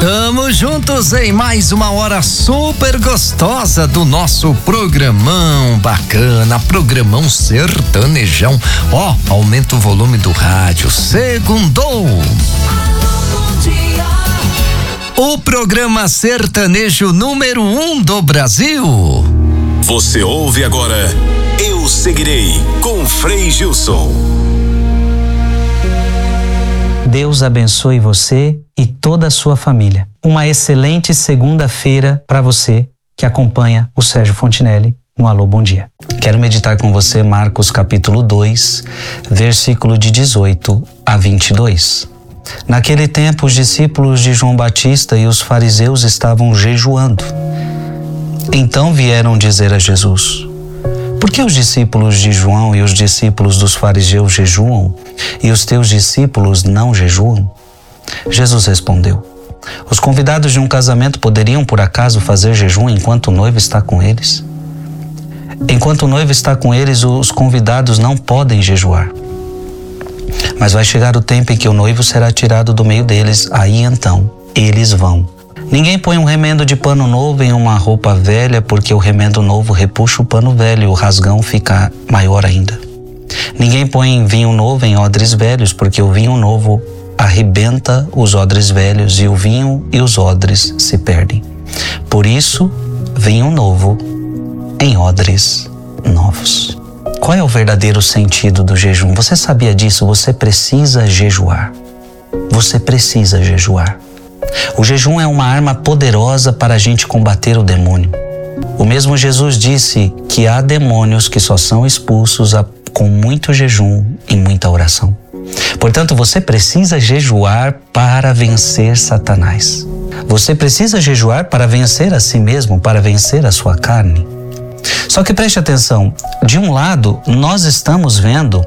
Tamo juntos em mais uma hora super gostosa do nosso programão bacana, programão sertanejão. Ó, aumenta o volume do rádio. Segundou. O programa sertanejo número 1 do Brasil. Você ouve agora Eu Seguirei com Frei Gilson. Deus abençoe você e toda a sua família. Uma excelente segunda-feira para você que acompanha o Sérgio Fontinelli no Alô Bom Dia. Quero meditar com você Marcos capítulo 2, versículo de 18 a 22. Naquele tempo, os discípulos de João Batista e os fariseus estavam jejuando. Então vieram dizer a Jesus: por que os discípulos de João e os discípulos dos fariseus jejuam e os teus discípulos não jejuam? Jesus respondeu: os convidados de um casamento poderiam por acaso fazer jejum enquanto o noivo está com eles? Enquanto o noivo está com eles, os convidados não podem jejuar. Mas vai chegar o tempo em que o noivo será tirado do meio deles, aí então eles vão. Ninguém põe um remendo de pano novo em uma roupa velha, porque o remendo novo repuxa o pano velho e o rasgão fica maior ainda. Ninguém põe vinho novo em odres velhos, porque o vinho novo arrebenta os odres velhos e o vinho e os odres se perdem. Por isso, vinho novo em odres novos. Qual é o verdadeiro sentido do jejum? Você sabia disso? Você precisa jejuar. Você precisa jejuar. O jejum é uma arma poderosa para a gente combater o demônio. O mesmo Jesus disse que há demônios que só são expulsos com muito jejum e muita oração. Portanto, você precisa jejuar para vencer Satanás. Você precisa jejuar para vencer a si mesmo, para vencer a sua carne. Só que preste atenção, de um lado nós estamos vendo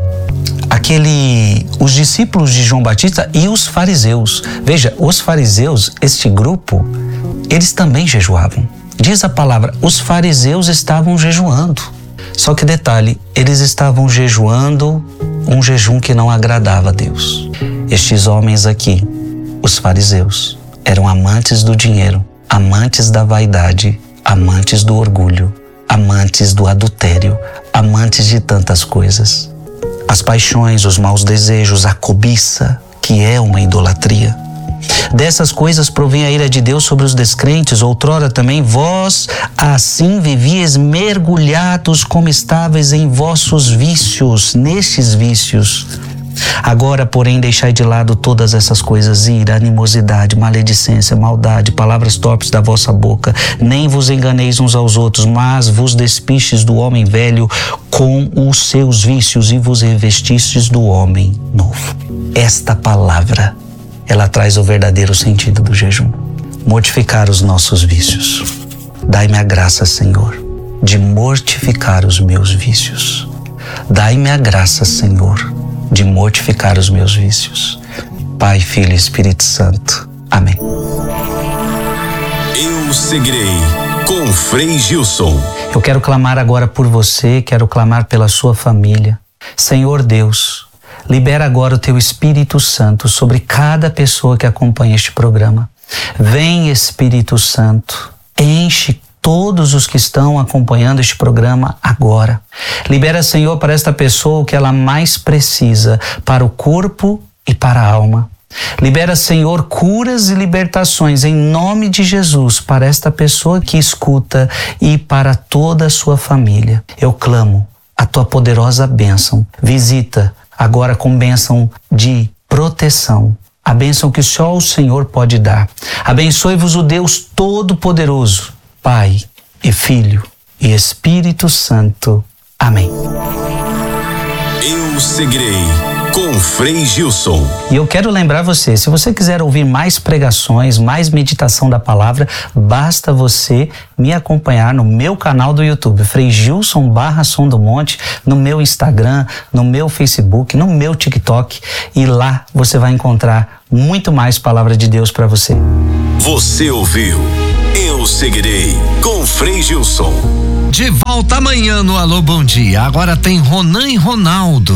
os discípulos de João Batista e os fariseus. Veja, os fariseus, este grupo, eles também jejuavam. Diz a palavra, os fariseus estavam jejuando. Só que detalhe, eles estavam jejuando um jejum que não agradava a Deus. Estes homens aqui, os fariseus, eram amantes do dinheiro, amantes da vaidade, amantes do orgulho, amantes do adultério, amantes de tantas coisas. As paixões, os maus desejos, a cobiça, que é uma idolatria. Dessas coisas provém a ira de Deus sobre os descrentes. Outrora também vós assim vivíeis mergulhados como estáveis em vossos vícios, nestes vícios. Agora, porém, deixai de lado todas essas coisas: ira, animosidade, maledicência, maldade, palavras torpes da vossa boca. Nem vos enganeis uns aos outros, mas vos despistes do homem velho com os seus vícios e vos revestistes do homem novo. Esta palavra, ela traz o verdadeiro sentido do jejum. Mortificar os nossos vícios. Dai-me a graça, Senhor, de mortificar os meus vícios. Dai-me a graça, Senhor, de mortificar os meus vícios. Pai, Filho e Espírito Santo. Amém. Eu Seguirei com Frei Gilson. Eu quero clamar agora por você, quero clamar pela sua família. Senhor Deus, libera agora o Teu Espírito Santo sobre cada pessoa que acompanha este programa. Vem, Espírito Santo, enche todos os que estão acompanhando este programa agora. Libera, Senhor, para esta pessoa o que ela mais precisa, para o corpo e para a alma. Libera, Senhor, curas e libertações em nome de Jesus para esta pessoa que escuta e para toda a sua família. Eu clamo a Tua poderosa bênção. Visita agora com bênção de proteção, a bênção que só o Senhor pode dar. Abençoe-vos o Deus Todo-Poderoso, Pai e Filho e Espírito Santo. Amém. Eu Seguirei com Frei Gilson. E eu quero lembrar você, se você quiser ouvir mais pregações, mais meditação da palavra, basta você me acompanhar no meu canal do YouTube, Frei Gilson /Som do Monte, no meu Instagram, no meu Facebook, no meu TikTok, e lá você vai encontrar muito mais palavra de Deus para você. Você ouviu Eu Seguirei com Frei Gilson. De volta amanhã no Alô Bom Dia. Agora tem Ronan e Ronaldo.